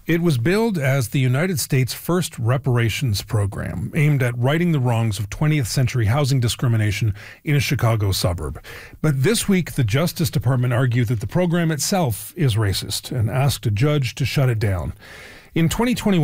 It was billed as the United States' first reparations program, aimed at righting the wrongs of 20th century housing discrimination in a Chicago suburb. But this week, the Justice Department argued that the program itself is racist and asked a judge to shut it down. In 2021,